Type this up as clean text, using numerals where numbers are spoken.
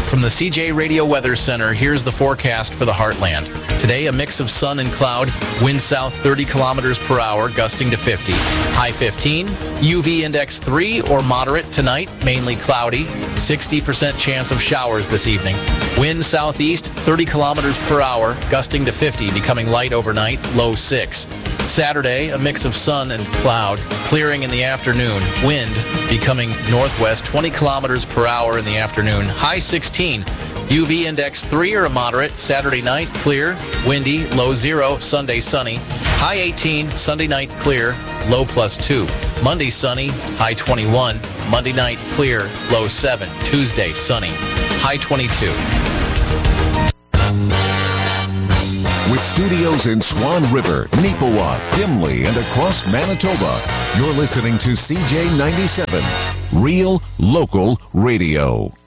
From the CJ Radio Weather Center, here's the forecast for the Heartland. Today, a mix of sun and cloud, wind south 30 kilometers per hour, gusting to 50. High 15, UV index 3 or moderate tonight, mainly cloudy. 60% chance of showers this evening. Wind southeast 30 kilometers per hour, gusting to 50, becoming light overnight, low 6. Saturday, a mix of sun and cloud, clearing in the afternoon. Wind becoming northwest 20 kilometers per hour in the afternoon. High 16. UV index 3 or a moderate. Saturday night, clear, windy, low 0. Sunday, sunny. High 18. Sunday night, clear, low +2. Monday, sunny, high 21. Monday night, clear, low 7. Tuesday, sunny, high 22. With studios in Swan River, Neepawa, Gimli, and across Manitoba, you're listening to CJ 97, Real Local Radio.